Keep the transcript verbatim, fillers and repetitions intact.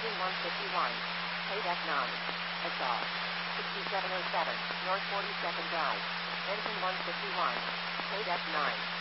Engine one fifty-one. Paid F nine. Exhaust. sixty-seven oh seven, North forty-second Drive. Engine one fifty-one. Paid F nine.